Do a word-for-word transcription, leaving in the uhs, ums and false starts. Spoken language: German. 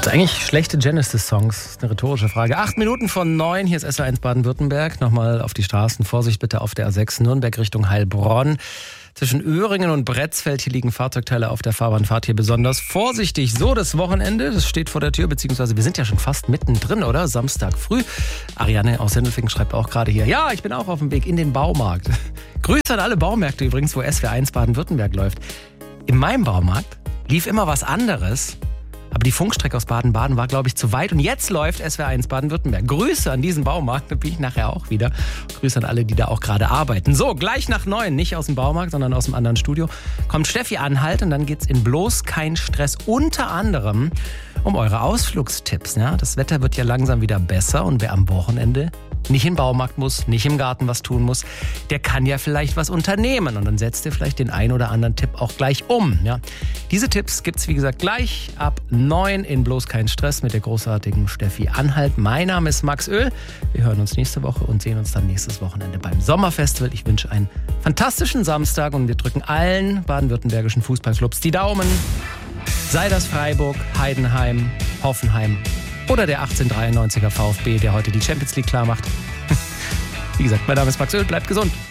Gibt es eigentlich schlechte Genesis-Songs? Das ist eine rhetorische Frage. Acht Minuten von neun, hier ist S W R eins Baden-Württemberg. Nochmal auf die Straßen. Vorsicht bitte auf der A sechs Nürnberg Richtung Heilbronn. Zwischen Öhringen und Bretzfeld, hier liegen Fahrzeugteile auf der Fahrbahn. Fahrt hier besonders vorsichtig. So, das Wochenende, das steht vor der Tür, beziehungsweise wir sind ja schon fast mittendrin, oder? Samstag früh. Ariane aus Sendelfingen schreibt auch gerade hier, ja, ich bin auch auf dem Weg in den Baumarkt. Grüße an alle Baumärkte übrigens, wo S W R eins Baden-Württemberg läuft. In meinem Baumarkt lief immer was anderes. Aber die Funkstrecke aus Baden-Baden war, glaube ich, zu weit. Und jetzt läuft S W R eins Baden-Württemberg. Grüße an diesen Baumarkt, da bin ich nachher auch wieder. Grüße an alle, die da auch gerade arbeiten. So, gleich nach neun, nicht aus dem Baumarkt, sondern aus dem anderen Studio, kommt Steffi Anhalt und dann geht's in bloß kein Stress. Unter anderem um eure Ausflugstipps. Ja? Das Wetter wird ja langsam wieder besser und wer am Wochenende nicht in den Baumarkt muss, nicht im Garten was tun muss, der kann ja vielleicht was unternehmen und dann setzt ihr vielleicht den ein oder anderen Tipp auch gleich um. Ja. Diese Tipps gibt's wie gesagt gleich ab neun in bloß kein Stress mit der großartigen Steffi Anhalt. Mein Name ist Max Öl. Wir hören uns nächste Woche und sehen uns dann nächstes Wochenende beim Sommerfestival. Ich wünsche einen fantastischen Samstag und wir drücken allen baden-württembergischen Fußballclubs die Daumen. Sei das Freiburg, Heidenheim, Hoffenheim oder der achtzehnhundertdreiundneunziger VfB, der heute die Champions League klar macht. Wie gesagt, mein Name ist Max Öl, bleibt gesund.